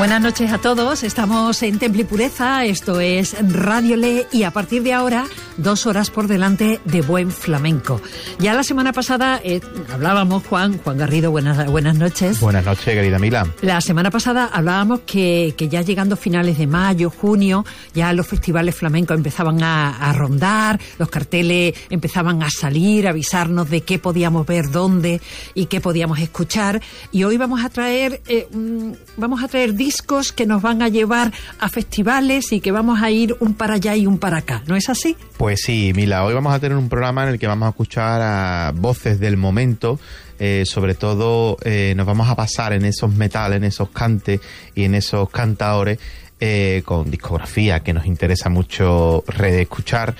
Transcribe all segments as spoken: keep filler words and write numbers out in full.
Buenas noches a todos, estamos en Temple y Pureza, esto es Radio Le y a partir de ahora dos horas por delante de buen flamenco. Ya la semana pasada eh, hablábamos, Juan, Juan Garrido, buenas, buenas noches. Buenas noches, querida Mila. La semana pasada hablábamos que, que ya llegando finales de mayo, junio, ya los festivales flamencos empezaban a, a rondar, los carteles empezaban a salir, a avisarnos de qué podíamos ver, dónde y qué podíamos escuchar. Y hoy vamos a traer, eh, vamos a traer discos que nos van a llevar a festivales y que vamos a ir un para allá y un para acá, ¿no es así? Pues sí, Mila, hoy vamos a tener un programa en el que vamos a escuchar a voces del momento, eh, sobre todo eh, nos vamos a pasar en esos metales, en esos cantes y en esos cantaores eh, con discografía que nos interesa mucho reescuchar,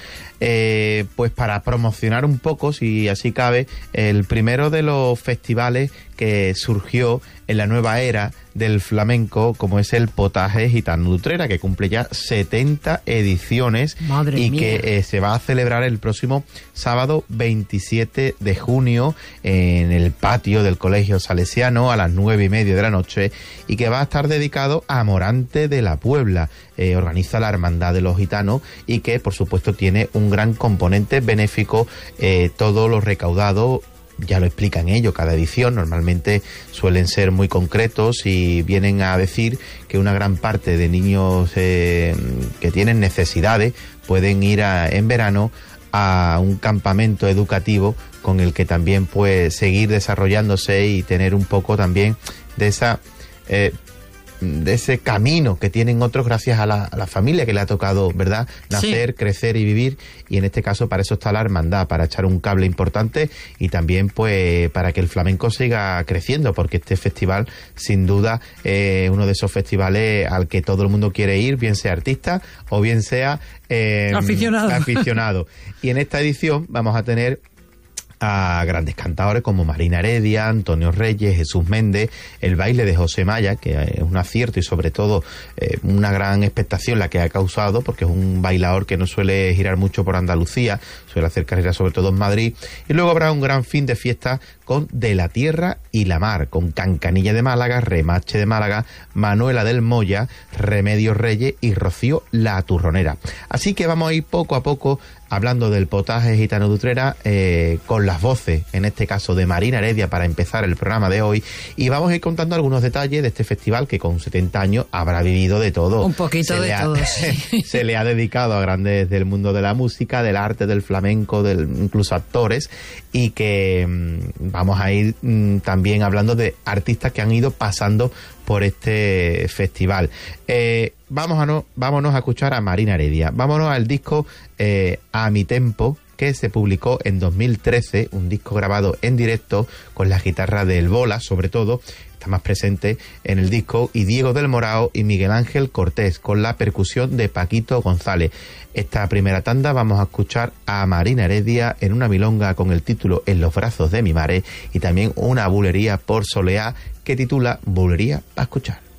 eh, pues para promocionar un poco, si así cabe, el primero de los festivales que surgió en la nueva era del flamenco, como es el Potaje Gitano de Utrera, que cumple ya setenta ediciones. Madre y mía. que eh, se va a celebrar el próximo sábado veintisiete de junio en el patio del Colegio Salesiano a las nueve y media de la noche, y que va a estar dedicado a Morante de la Puebla. Eh, organiza la Hermandad de los Gitanos y que por supuesto tiene un gran componente benéfico. Eh, todo lo recaudado, ya lo explican ellos, cada edición normalmente suelen ser muy concretos y vienen a decir que una gran parte de niños eh, que tienen necesidades pueden ir a, en verano a un campamento educativo con el que también puede seguir desarrollándose y tener un poco también de esa eh, de ese camino que tienen otros gracias a la, a la familia que le ha tocado, ¿verdad?, nacer, sí, crecer y vivir, y en este caso para eso está la hermandad, para echar un cable importante y también pues para que el flamenco siga creciendo, porque este festival sin duda es eh, uno de esos festivales al que todo el mundo quiere ir, bien sea artista o bien sea eh, aficionado. aficionado. Y en esta edición vamos a tener a grandes cantadores como Marina Heredia, Antonio Reyes, Jesús Méndez, el baile de José Maya, que es un acierto y sobre todo eh, una gran expectación la que ha causado, porque es un bailador que no suele girar mucho por Andalucía, suele hacer carreras sobre todo en Madrid. Y luego habrá un gran fin de fiesta con De la Tierra y la Mar, con Cancanilla de Málaga, Remache de Málaga, Manuela del Moya, Remedios Reyes y Rocío La Turronera. Así que vamos a ir poco a poco hablando del Potaje Gitano de Utrera, eh, con las voces, en este caso de Marina Heredia, para empezar el programa de hoy, y vamos a ir contando algunos detalles de este festival que con setenta años habrá vivido de todo. Un poquito se de ha, todo, sí. Se le ha dedicado a grandes del mundo de la música, del arte, del flamenco, del, incluso actores, y que mmm, vamos a ir mmm, también hablando de artistas que han ido pasando por este festival. Eh, vamos a no, vámonos a escuchar a Marina Heredia. Vámonos al disco eh, A Mi Tempo, que se publicó en dos mil trece, un disco grabado en directo con la guitarra del Bola, sobre todo, está más presente en el disco, y Diego del Morao y Miguel Ángel Cortés, con la percusión de Paquito González. Esta primera tanda vamos a escuchar a Marina Heredia en una milonga con el título En los brazos de mi mare, y también una bulería por Soleá que titula Bulería para escuchar.